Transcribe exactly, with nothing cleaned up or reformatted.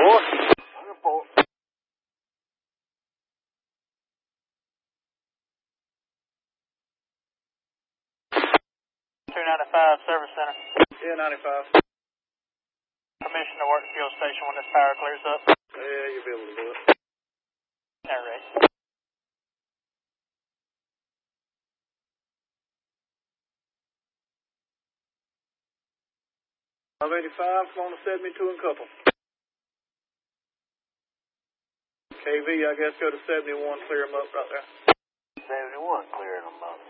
Report. Report. two ninety-five Service Center. Yeah, ninety-five. Permission to work the fuel station when this power clears up. Yeah, you'll be able to do it. Air race. five eighty-five, come on to seventy-two and couple. K V, I guess go to seventy-one, clear them up right there. seventy-one, clearing them up.